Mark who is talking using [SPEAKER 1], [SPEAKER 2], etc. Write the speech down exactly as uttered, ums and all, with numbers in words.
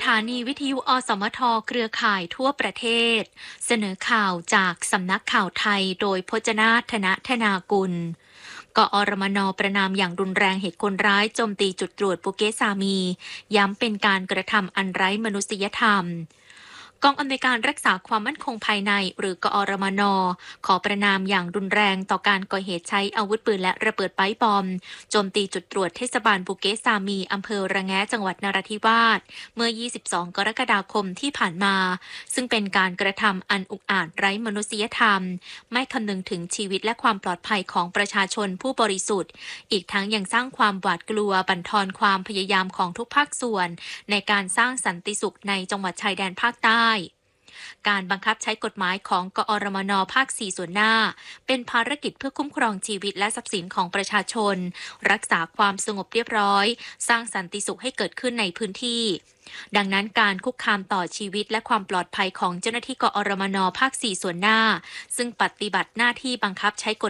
[SPEAKER 1] านีวิทยุอสมทเครือข่ายทั่วประเทศเสนอข่าวจากสำนักข่าวไทยโดยพจนาถนะธนากุลกอรมนประนามอย่างรุนแรงเหตุคนร้ายโจมตีจุดตรวจปูเกสามีย้ำเป็นการกระทำอันไร้มนุษยธรรมกองอำนวยการรักษาความมั่นคงภายในหรือกอรมนขอประนามอย่างรุนแรงต่อการก่อเหตุใช้อาวุธปืนและระเบิดไป๊บอมโจมตีจุดตรวจเทศบาลปูเกสามีอำเภอระแงะจังหวัดนราธิวาสเมื่อ ยี่สิบสอง กรกฎาคมที่ผ่านมาซึ่งเป็นการกระทำอันอุกอาจไร้มนุษยธรรมไม่คำนึงถึงชีวิตและความปลอดภัยของประชาชนผู้บริสุทธิ์อีกทั้งยังสร้างความหวาดกลัวบั่นทอนความพยายามของทุกภาคส่วนในการสร้างสันติสุขในจังหวัดชายแดนภาคใต้การบังคับใช้กฎหมายของกอรมนภาค สี่ ส่วนหน้าเป็นภารกิจเพื่อคุ้มครองชีวิตและทรัพย์สินของประชาชนรักษาความสงบเรียบร้อยสร้างสันติสุขให้เกิดขึ้นในพื้นที่ดังนั้นการคุกคามต่อชีวิตและความปลอดภัยของเจ้าหน้าที่กอรมนภาค สี่ ส่วนหน้าซึ่งปฏิบัติหน้าที่บังคับใช้กฎ